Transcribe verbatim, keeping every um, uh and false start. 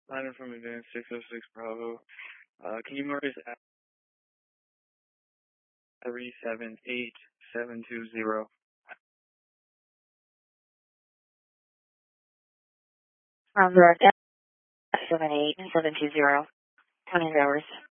Line from Advance six oh six Bravo. Uh, can you mark this at three seven eight seven two zero? Um, direct seven eight seven two zero. twenty hours.